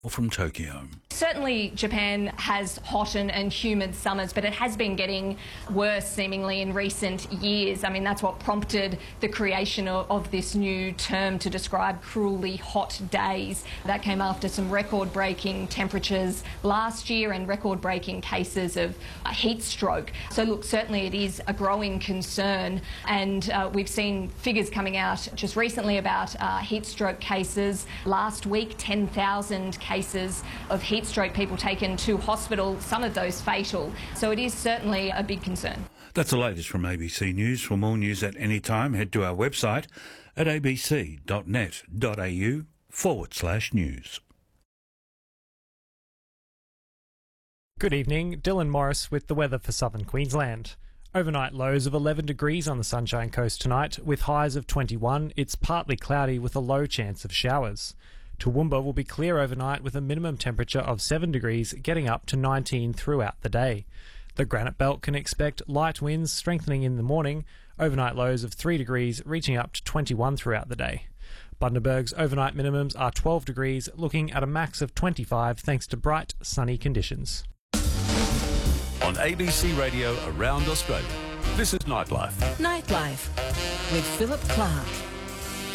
from Tokyo. Certainly Japan has hot and humid summers, but it has been getting worse seemingly in recent years. I mean, that's what prompted the creation of this new term to describe cruelly hot days. That came after some record-breaking temperatures last year and record-breaking cases of heat stroke. So look, certainly it is a growing concern, and we've seen figures coming out just recently about heat stroke cases. Last week, 10,000 cases of heat stroke, people taken to hospital, some of those fatal. So it is certainly a big concern. That's the latest from ABC News. For more news at any time, head to our website at abc.net.au/news. Good evening, Dylan Morris with the weather for southern Queensland. Overnight lows of 11 degrees on the Sunshine Coast tonight, with highs of 21. It's partly cloudy with a low chance of showers. Toowoomba will be clear overnight with a minimum temperature of 7 degrees, getting up to 19 throughout the day. The Granite Belt can expect light winds strengthening in the morning, overnight lows of 3 degrees, reaching up to 21 throughout the day. Bundaberg's overnight minimums are 12 degrees, looking at a max of 25 thanks to bright, sunny conditions. On ABC Radio around Australia, this is Nightlife. Nightlife with Philip Clark.